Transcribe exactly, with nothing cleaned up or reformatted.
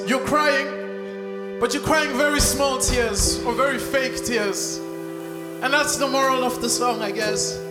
You're crying, but you're crying very small tears or very fake tears. And that's the moral of the song, I guess.